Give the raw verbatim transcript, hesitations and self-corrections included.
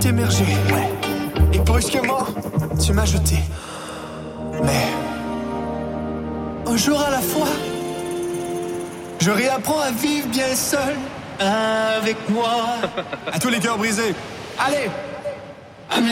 émerger. Ouais. Et brusquement, tu m'as jeté. Mais un jour à la fois, je réapprends à vivre bien seul avec moi. À tous les cœurs brisés, allez!